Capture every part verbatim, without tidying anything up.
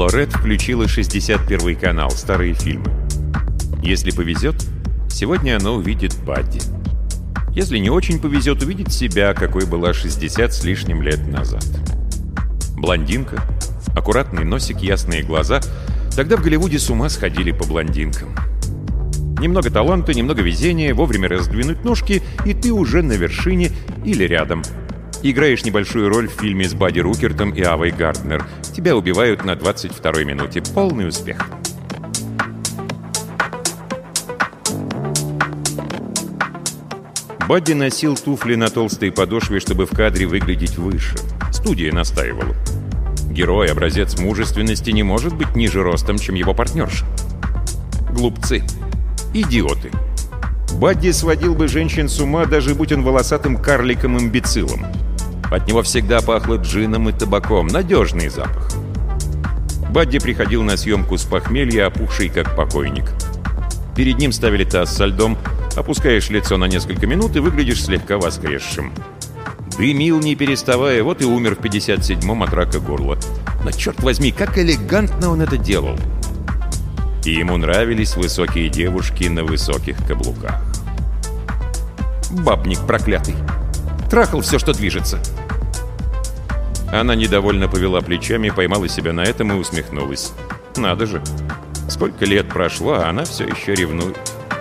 Лорет включила шестьдесят первый канал, старые фильмы. Если повезет, сегодня она увидит Бадди. Если не очень повезет, увидит себя, какой была шестьдесят с лишним лет назад. Блондинка, аккуратный носик, ясные глаза. Тогда в Голливуде с ума сходили по блондинкам. Немного таланта, немного везения, вовремя раздвинуть ножки, и ты уже на вершине или рядом. Играешь небольшую роль в фильме с Бадди Рукертом и Авой Гарднер. Тебя убивают на двадцать второй минуте. Полный успех. Бадди носил туфли на толстой подошве, чтобы в кадре выглядеть выше. Студия настаивала. Герой, образец мужественности, не может быть ниже ростом, чем его партнерша. Глупцы. Идиоты. Бадди сводил бы женщин с ума, даже будь он волосатым карликом-имбецилом. От него всегда пахло джином и табаком. Надежный запах. Бадди приходил на съемку с похмелья, опухший как покойник. Перед ним ставили таз со льдом, опускаешь лицо на несколько минут и выглядишь слегка воскресшим. Дымил, не переставая, вот и умер в пятьдесят седьмом от рака горла. Но, черт возьми, как элегантно он это делал! И ему нравились высокие девушки на высоких каблуках. Бабник проклятый! Трахал все, что движется! Она недовольно повела плечами, поймала себя на этом и усмехнулась. Надо же! Сколько лет прошло, а она все еще ревнует.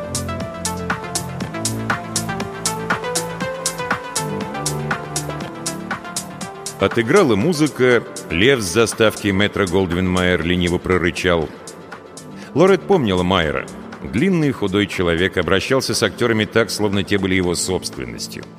Отыграла музыка, лев с заставки Метро Голдвин Майер лениво прорычал. Лорет помнила Майера. Длинный худой человек обращался с актерами так, словно те были его собственностью.